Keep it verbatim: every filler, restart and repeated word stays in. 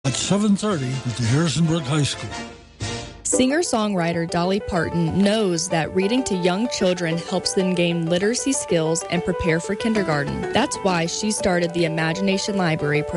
at seven thirty at the Harrisonburg High School. Singer-songwriter Dolly Parton knows that reading to young children helps them gain literacy skills and prepare for kindergarten. That's why she started the Imagination Library program.